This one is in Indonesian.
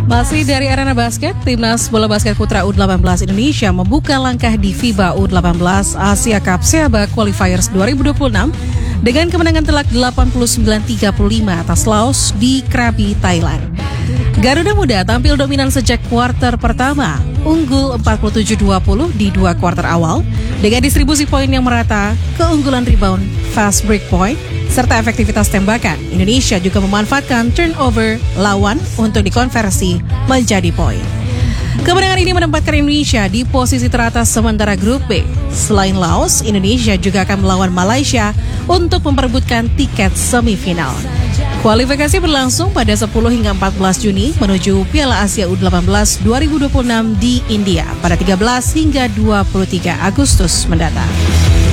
Masih dari arena basket, Timnas Bola Basket Putra U18 Indonesia membuka langkah di FIBA U18 Asia Cup SEABA Qualifiers 2026 dengan kemenangan telak 89-35 atas Laos di Krabi, Thailand. Garuda Muda tampil dominan sejak kuarter pertama, unggul 47-20 di dua kuarter awal dengan distribusi poin yang merata, keunggulan rebound, fast break point, serta efektivitas tembakan. Indonesia juga memanfaatkan turnover lawan untuk dikonversi menjadi poin. Kemenangan ini menempatkan Indonesia di posisi teratas sementara grup B. Selain Laos, Indonesia juga akan melawan Malaysia untuk memperebutkan tiket semifinal. Kualifikasi berlangsung pada 10 hingga 14 Juni menuju Piala Asia U18 2026 di India pada 13 hingga 23 Agustus mendatang.